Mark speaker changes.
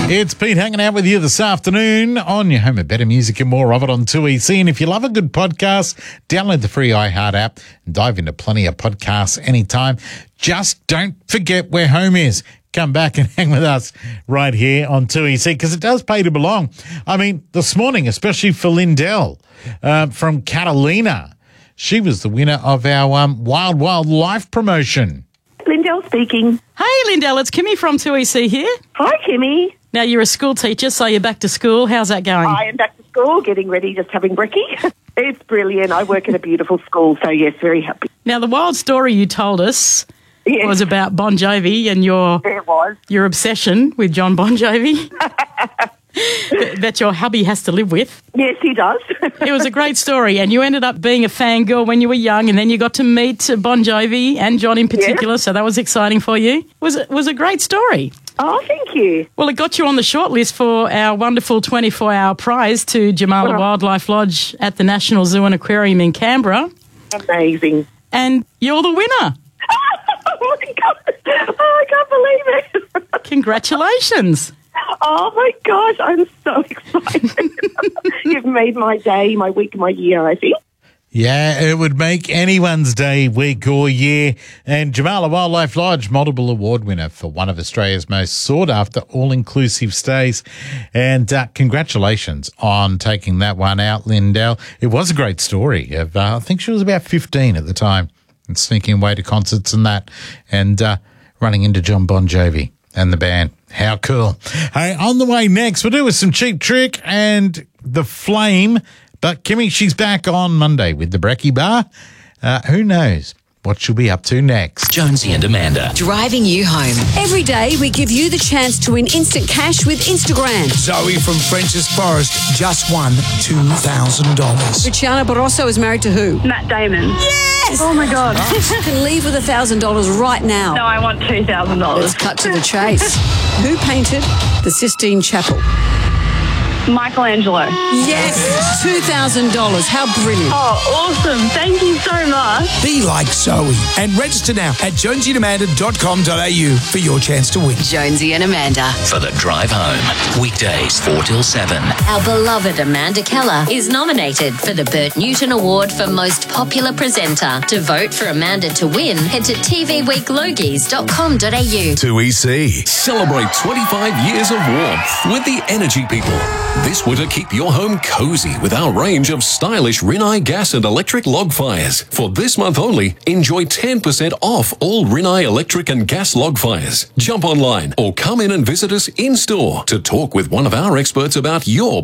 Speaker 1: It's Pete hanging out with you this afternoon on your home of better music and more of it on 2EC. And if you love a good podcast, download the free iHeart app and dive into plenty of podcasts anytime. Just don't forget where home is. Come back and hang with us right here on 2EC because it does pay to belong. I mean, this morning, especially for Lindell from Catalina, she was the winner of our Wild Life promotion.
Speaker 2: Lindell speaking.
Speaker 3: Hey, Lindell, it's Kimmy from 2EC here.
Speaker 2: Hi, Kimmy.
Speaker 3: Now, you're a school teacher, so you're back to school. How's that going?
Speaker 2: I am back to school, getting ready, just having brekkie. It's brilliant. I work at a beautiful school, so yes, very happy.
Speaker 3: Now, the wild story you told us was about Bon Jovi and your obsession with John Bon Jovi that your hubby has to live with.
Speaker 2: Yes, he does.
Speaker 3: It was a great story, and you ended up being a fangirl when you were young, and then you got to meet Bon Jovi and John in particular, so that was exciting for you. It was a great story.
Speaker 2: Oh, thank you.
Speaker 3: Well, it got you on the shortlist for our wonderful 24-hour prize to Jamala Wildlife Lodge at the National Zoo and Aquarium in Canberra.
Speaker 2: Amazing.
Speaker 3: And you're the winner.
Speaker 2: Oh, my God. Oh, I can't believe it.
Speaker 3: Congratulations.
Speaker 2: Oh, my gosh, I'm so excited. You've made my day, my week, my year, I think.
Speaker 1: Yeah, it would make anyone's day, week or year. And Jamala Wildlife Lodge, multiple award winner for one of Australia's most sought-after all-inclusive stays. And congratulations on taking that one out, Lindell. It was a great story. I think she was about 15 at the time and sneaking away to concerts and that and running into John Bon Jovi and the band. How cool. Hey, on the way next, we'll do with some Cheap Trick and The Flame. But Kimmy, she's back on Monday with the Brekkie Bar. Who knows what she'll be up to next?
Speaker 4: Jonesy and Amanda.
Speaker 5: Driving you home. Every day we give you the chance to win instant cash with Instagram.
Speaker 6: Zoe from French's Forest just won $2,000.
Speaker 5: Luciana Barroso is married to who?
Speaker 7: Matt Damon.
Speaker 5: Yes!
Speaker 7: Oh, my God.
Speaker 5: You can leave with $1,000 right now.
Speaker 7: No, I want $2,000.
Speaker 5: Let's cut to the chase. Who painted the Sistine Chapel?
Speaker 7: Michelangelo.
Speaker 5: Yes, $2,000. How brilliant.
Speaker 7: Oh, awesome. Thank you so much.
Speaker 6: Be like Zoe and register now at jonesyandamanda.com.au for your chance to win.
Speaker 5: Jonesy and Amanda.
Speaker 4: For the drive home. Weekdays 4 till 7.
Speaker 8: Our beloved Amanda Keller is nominated for the Bert Newton Award for Most Popular Presenter. To vote for Amanda to win, head to tvweeklogies.com.au.
Speaker 9: 2EC. Celebrate 25 years of warmth with the Energy People. This winter, keep your home cozy with our range of stylish Rinnai gas and electric log fires. For this month only, enjoy 10% off all Rinnai electric and gas log fires. Jump online or come in and visit us in-store to talk with one of our experts about your